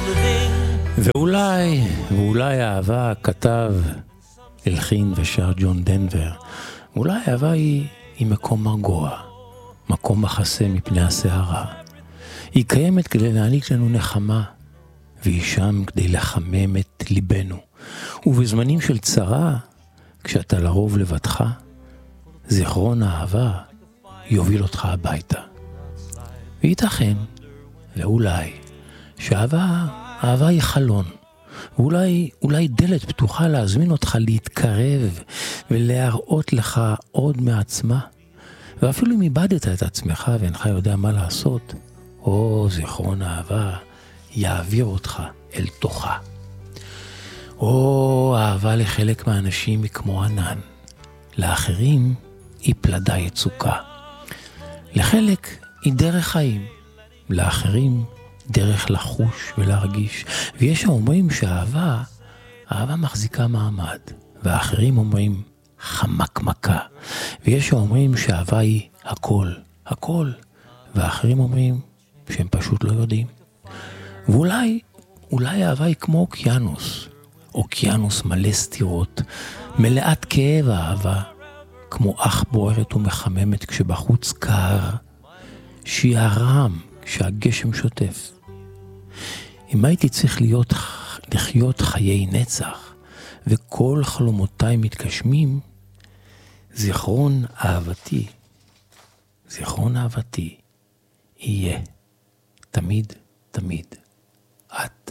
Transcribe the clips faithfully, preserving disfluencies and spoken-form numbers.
ואולי, ואולי האהבה כתב, הלחין ושר ג'ון דנבר, אולי האהבה היא, היא מקום מרגוע, מקום מחסה מפני הסערה. היא קיימת כדי להעניק לנו נחמה, והיא שם כדי לחמם את ליבנו. ובזמנים של צרה, כשאתה לרוב לבדך, זיכרון האהבה יוביל אותך הביתה. וייתכן, לאולי, שהאהבה, האהבה היא חלון, ואולי אולי דלת פתוחה להזמין אותך להתקרב ולהראות לך עוד מעצמה. ואפילו אם איבדת את עצמך ואינך יודע מה לעשות, או זיכרון האהבה יעביר אותך אל תוכה. או אהבה לחלק מהאנשים היא כמו ענן, לאחרים היא פלדה יצוקה. לחלק היא דרך חיים, לאחרים דרך לחוש ולהרגיש. ויש שאומרים שהאהבה, האהבה מחזיקה מעמד, והאחרים אומרים חמקמקה. ויש שאומרים שהאהבה היא הכל, הכל, והאחרים אומרים שהם פשוט לא יודעים. ואולי, אולי האהבה היא כמו אוקיינוס, אוקיינוס מלא סתירות, מלאת כאב האהבה, כמו אח בוערת ומחממת כשבחוץ קר, שהיא הרם כשהגשם שוטף. אם הייתי צריך להיות, לחיות חיי נצח, וכל חלומותיי מתגשמים, זיכרון אהבתי, זיכרון אהבתי, יהיה תמיד תמיד את.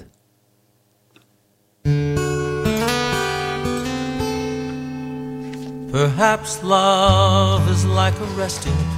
Perhaps love is like a resting